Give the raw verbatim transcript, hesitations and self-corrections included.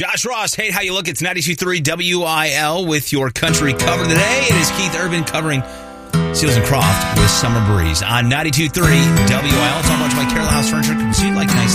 Josh Ross, hey, how you look? It's ninety-two point three W I L with your country cover today. It is Keith Urban covering Seals and Croft with Summer Breeze on ninety-two point three W I L. It's all brought to you by Carroll House Furniture. Because you'd like nice